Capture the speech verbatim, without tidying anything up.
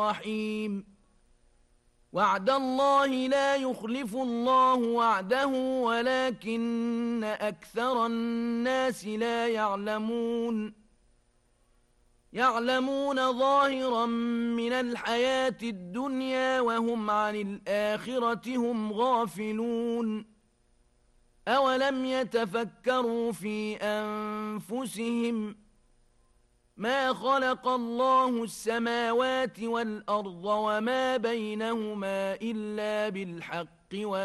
رحيم وعد الله لا يخلف الله وعده ولكن أكثر الناس لا يعلمون يعلمون ظاهرا من الحياة الدنيا وهم عن الآخرة هم غافلون أولم يتفكروا في أنفسهم ما خلق الله السماوات والأرض وما بينهما إلا بالحق